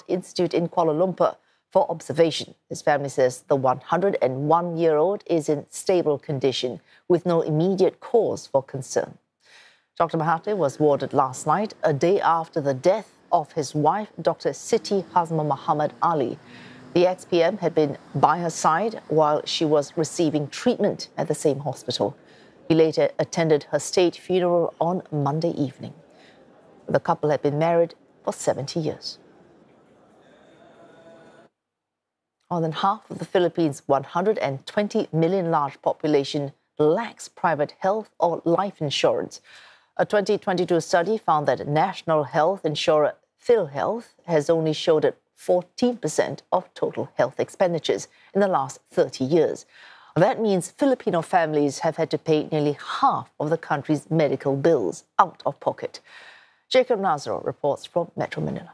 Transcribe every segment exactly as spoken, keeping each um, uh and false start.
Institute in Kuala Lumpur for observation. His family says the one hundred one-year-old is in stable condition with no immediate cause for concern. Doctor Mahathir was warded last night, a day after the death of his wife, Doctor Siti Hazma Muhammad Ali. The ex-P M had been by her side while she was receiving treatment at the same hospital. He later attended her state funeral on Monday evening. The couple had been married for seventy years. More than half of the Philippines' one hundred twenty million large population lacks private health or life insurance. A twenty twenty-two study found that national health insurer PhilHealth has only showed at fourteen percent of total health expenditures in the last thirty years. That means Filipino families have had to pay nearly half of the country's medical bills out of pocket. Jacob Nazaro reports from Metro Manila.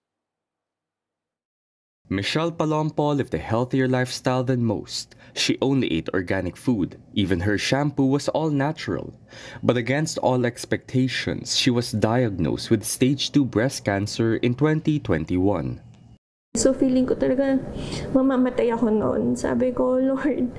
Michelle Palompo lived a healthier lifestyle than most. She only ate organic food. Even her shampoo was all natural. But against all expectations, she was diagnosed with stage two breast cancer in twenty twenty-one. So feeling ko talaga mamamatay ako noon. Sabi ko, Lord,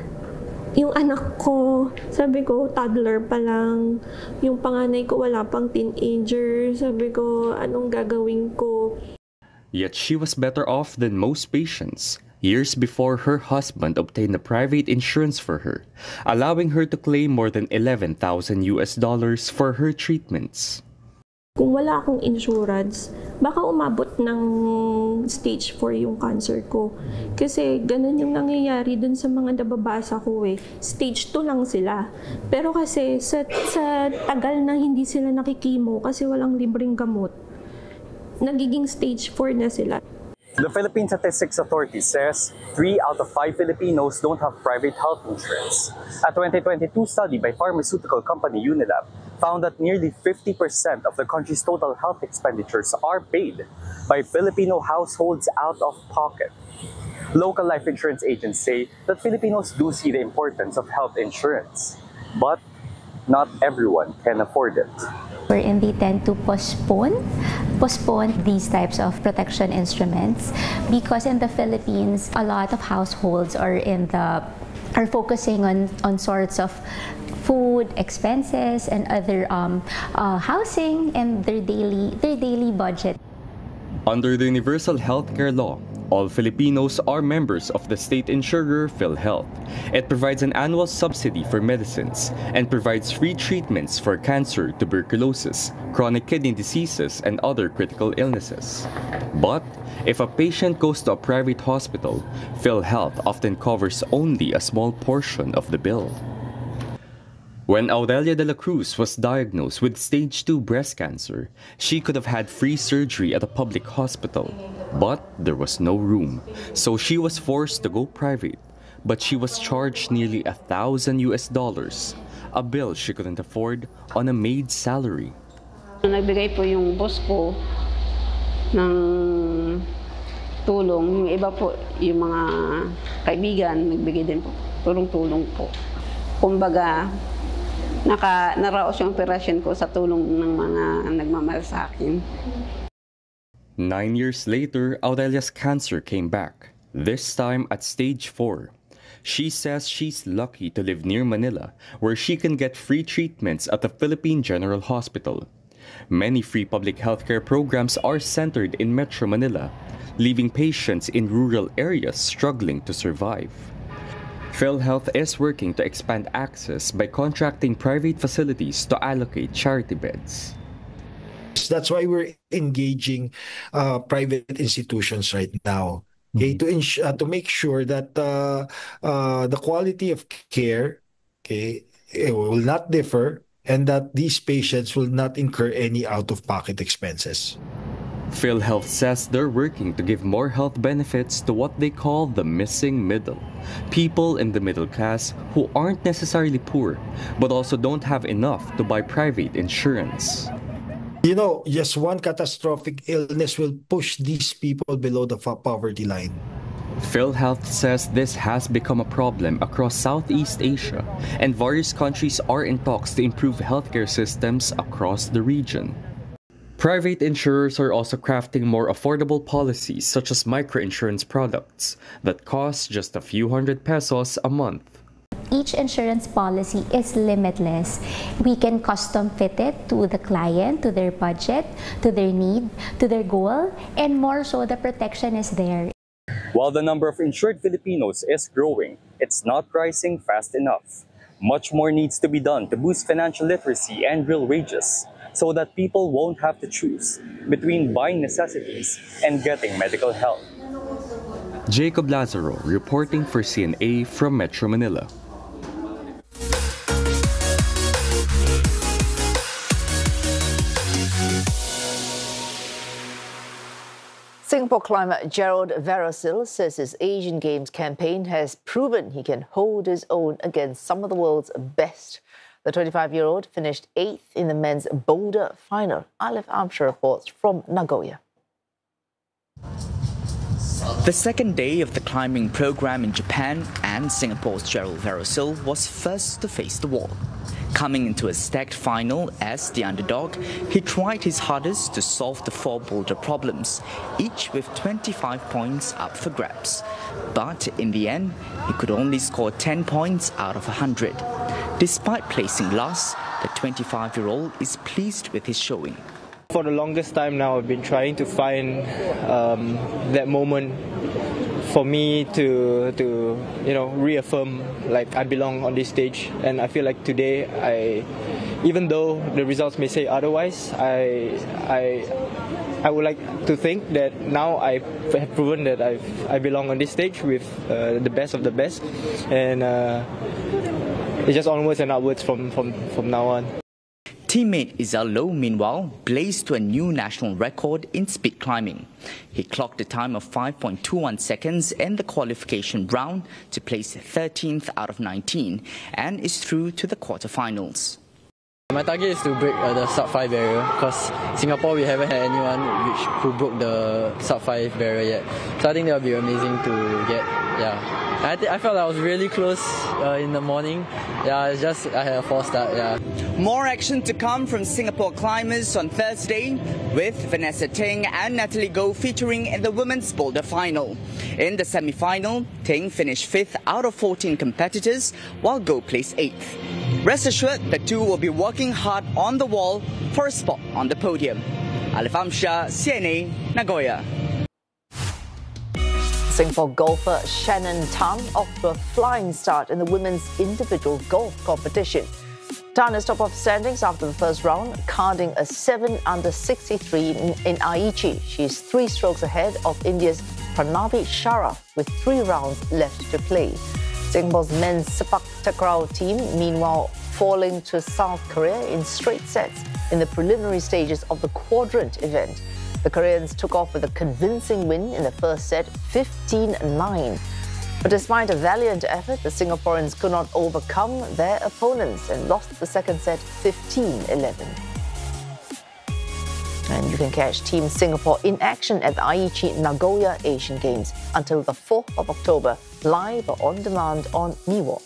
yung anak ko, sabi ko, toddler pa lang. Yung panganay ko wala pang teenager. Sabi ko, anong gagawin ko? Yet she was better off than most patients. Years before, her husband obtained a private insurance for her, allowing her to claim more than eleven thousand U S dollars for her treatments. Kung wala akong insurance, baka umabot ng stage four yung cancer ko. Kasi ganun yung nangyayari dun sa mga nababasa ko eh. Stage two lang sila. Pero kasi sa, sa tagal na hindi sila nakikimo kasi walang libreng gamot, nagiging stage four na sila. The Philippine Statistics Authority says three out of five Filipinos don't have private health insurance. A twenty twenty-two study by pharmaceutical company Unilab found that nearly fifty percent of the country's total health expenditures are paid by Filipino households out of pocket. Local life insurance agents say that Filipinos do see the importance of health insurance, but not everyone can afford it. Wherein they tend to postpone, postpone these types of protection instruments because in the Philippines, a lot of households are in the are focusing on on sorts of food expenses and other um, uh, housing and their daily their daily budget. Under the Universal Healthcare Law, all Filipinos are members of the state insurer PhilHealth. It provides an annual subsidy for medicines and provides free treatments for cancer, tuberculosis, chronic kidney diseases, and other critical illnesses. But if a patient goes to a private hospital, PhilHealth often covers only a small portion of the bill. When Aurelia de la Cruz was diagnosed with stage two breast cancer, she could have had free surgery at a public hospital, but there was no room, so she was forced to go private. But she was charged nearly a thousand U S dollars, a bill she couldn't afford on a maid's salary. Nagbigay po yung boss ko ng tulong, yung iba po, yung mga kaibigan, nagbigay din po, tulong-tulong po. Kumbaga, Naka, naraos yung operasyon ko sa tulong ng mga nagmamahal sa akin. Nine years later, Aurelia's cancer came back, this time at stage four. She says she's lucky to live near Manila, where she can get free treatments at the Philippine General Hospital. Many free public healthcare programs are centered in Metro Manila, leaving patients in rural areas struggling to survive. PhilHealth is working to expand access by contracting private facilities to allocate charity beds. That's why we're engaging uh, private institutions right now, okay, mm-hmm. to ins- uh, to make sure that uh, uh, the quality of care, okay, it will not differ, and that these patients will not incur any out-of-pocket expenses. PhilHealth says they're working to give more health benefits to what they call the missing middle. People in the middle class who aren't necessarily poor, but also don't have enough to buy private insurance. You know, just one catastrophic illness will push these people below the poverty line. PhilHealth says this has become a problem across Southeast Asia, and various countries are in talks to improve healthcare systems across the region. Private insurers are also crafting more affordable policies such as microinsurance products that cost just a few hundred pesos a month. Each insurance policy is limitless. We can custom fit it to the client, to their budget, to their need, to their goal, and more so the protection is there. While the number of insured Filipinos is growing, it's not rising fast enough. Much more needs to be done to boost financial literacy and real wages, so that people won't have to choose between buying necessities and getting medical help. Jacob Lazaro reporting for C N A from Metro Manila. Singapore climber Gerald Verosil says his Asian Games campaign has proven he can hold his own against some of the world's best. The twenty-five-year-old finished eighth in the men's boulder final. Alif Amshar reports from Nagoya. The second day of the climbing program in Japan, and Singapore's Gerald Verosil was first to face the wall. Coming into a stacked final as the underdog, he tried his hardest to solve the four boulder problems, each with twenty-five points up for grabs. But in the end, he could only score ten points out of one hundred. Despite placing last, the twenty-five-year-old is pleased with his showing. For the longest time now, I've been trying to find um, that moment for me to to you know reaffirm like I belong on this stage, and I feel like today I, even though the results may say otherwise, I I I would like to think that now I have proven that I I belong on this stage with uh, the best of the best, and uh, it's just onwards and upwards from from from now on. Teammate Izal Low, meanwhile, blazed to a new national record in speed climbing. He clocked a time of five point two one seconds in the qualification round to place thirteenth out of nineteen and is through to the quarterfinals. My target is to break uh, the sub five barrier, because Singapore we haven't had anyone which who broke the sub five barrier yet. So I think that would be amazing to get. Yeah. I, th I felt I was really close uh, in the morning. Yeah, it's just I had a false start. Yeah. More action to come from Singapore climbers on Thursday, with Vanessa Ting and Natalie Goh featuring in the women's boulder final. In the semi-final, Ting finished fifth out of fourteen competitors, while Goh placed eighth. Rest assured, the two will be working hard on the wall for a spot on the podium. Alif Amshar, C N A, Nagoya. Singapore golfer Shannon Tan off to a flying start in the women's individual golf competition. Tan is top of standings after the first round, carding a seven under sixty-three in, in Aichi. She's three strokes ahead of India's Pranavi Sharaf with three rounds left to play. Singapore's men's Sepak Takraw team, meanwhile, falling to South Korea in straight sets in the preliminary stages of the quadrant event. The Koreans took off with a convincing win in the first set, fifteen nine. But despite a valiant effort, the Singaporeans could not overcome their opponents and lost the second set fifteen eleven. And you can catch Team Singapore in action at the Aichi Nagoya Asian Games until the fourth of October, live or on demand on MeWatch.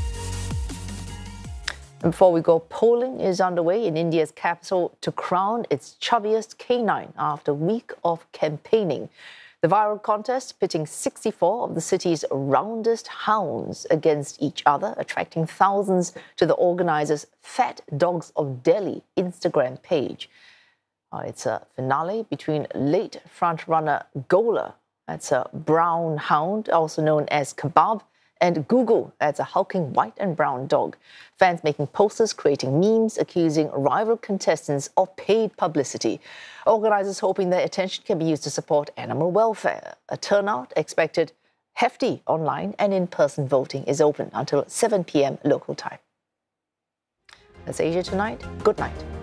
And before we go, polling is underway in India's capital to crown its chubbiest canine after a week of campaigning. The viral contest pitting sixty-four of the city's roundest hounds against each other, attracting thousands to the organisers' Fat Dogs of Delhi Instagram page. Uh, it's a finale between late front-runner Gola, that's a brown hound, also known as Kebab, and Gugu, that's a hulking white and brown dog. Fans making posters, creating memes, accusing rival contestants of paid publicity. Organisers hoping their attention can be used to support animal welfare. A turnout expected hefty online, and in-person voting is open until seven p m local time. That's Asia Tonight. Good night.